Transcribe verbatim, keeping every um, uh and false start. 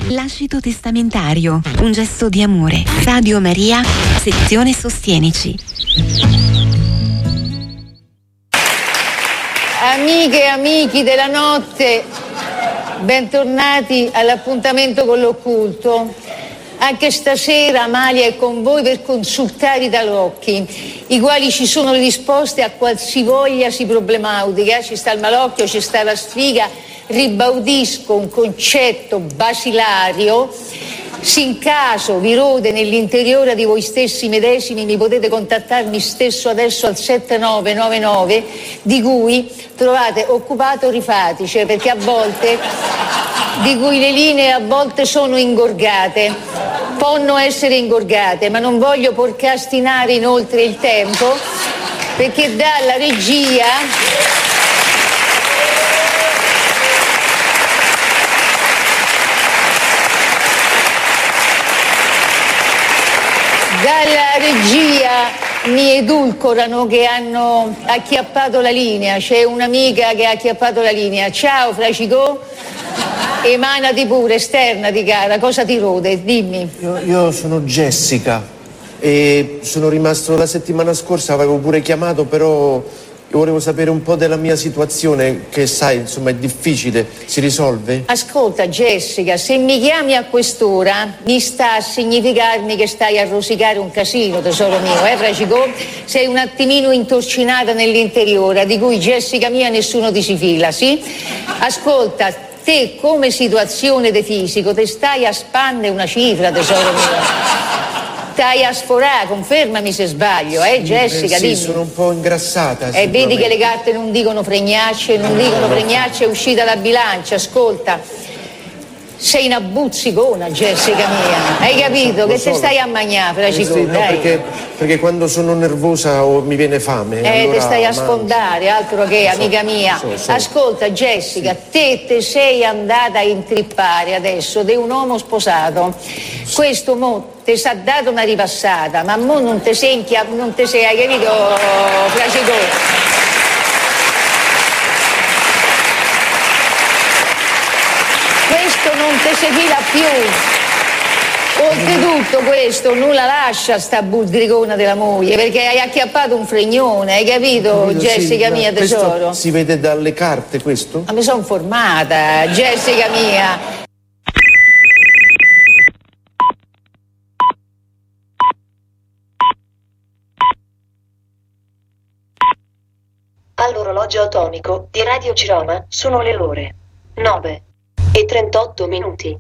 Lascito testamentario, un gesto di amore. Radio Maria, sezione Sostienici. Amiche e amici della notte, bentornati all'appuntamento con l'occulto. Anche stasera Amalia è con voi per consultare i tarocchi, i quali ci sono le risposte a qualsivoglia problematica. Ci sta il malocchio, ci sta la sfiga. Ribaudisco un concetto basilario: se in caso vi rode nell'interiore di voi stessi medesimi, mi potete contattarmi stesso adesso al sette nove nove nove, di cui trovate occupato rifatice, perché a volte, di cui le linee a volte sono ingorgate, possono essere ingorgate, ma non voglio procrastinare inoltre il tempo, perché dalla regia Dalla regia mi edulcorano che hanno acchiappato la linea. C'è un'amica che ha acchiappato la linea. Ciao Fracicò, emanati pure, esternati cara, cosa ti rode? Dimmi. Io, io sono Jessica e sono rimasto la settimana scorsa, avevo pure chiamato, però io volevo sapere un po' della mia situazione, che sai, insomma, è difficile. Si risolve? Ascolta Jessica, se mi chiami a quest'ora mi sta a significarmi che stai a rosicare un casino, tesoro mio, eh Fracicò? Sei un attimino intorcinata nell'interiore, di cui Jessica mia nessuno ti si fila, sì? Ascolta, te come situazione de fisico te stai a spandere una cifra, tesoro mio. Stai a sforare, confermami se sbaglio, eh Jessica, eh, sì, dimmi. Sono un po' ingrassata. E eh, vedi che le carte non dicono fregnacce, non dicono fregnacce, è uscita la bilancia, ascolta. Sei una buzzicona, Jessica mia, hai capito? Lo Che so, te stai a mangiare, Fracicò, sì, no, perché, perché quando sono nervosa o mi viene fame. Eh, allora te stai a mangio. sfondare, altro che, So, amica mia. so, so. Ascolta, Jessica, sì. te te sei andata a intrippare adesso di un uomo sposato. Sì. Questo mo ti sa dato una ripassata, ma mo non te sei, inchia- non te sei, hai capito, Fracicò? Questo non te si fila più. Oltretutto questo non la lascia sta budricona della moglie, perché hai acchiappato un fregnone, hai capito, capito, Jessica sì, mia tesoro? Si vede dalle carte questo? Ma mi sono formata, Jessica mia. All'orologio atomico di Radio Ciroma sono le ore nove e trentotto minuti.